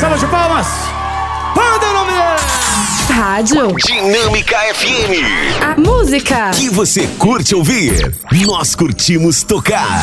salva de palmas. Manda o nome dela. Rádio Dinâmica FM. A música Que você curte ouvir, nós curtimos tocar.